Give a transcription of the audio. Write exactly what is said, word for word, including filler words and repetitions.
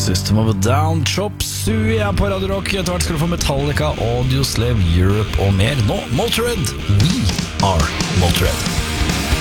System of a Down, Chop Suey er på Radio Rock. Etter hvert skal du få Metallica, Audioslave, Europe og mer. Nå, Motorhead. We are Motorhead.